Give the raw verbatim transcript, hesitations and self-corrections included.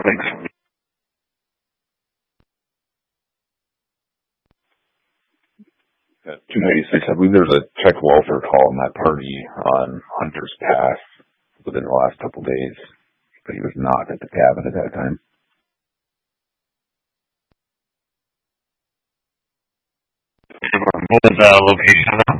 Thanks. Uh, two ninety-six, I believe there was a check welfare call on that party on Hunter's Pass within the last couple of days, but he was not at the cabin at that time. What was the location of that?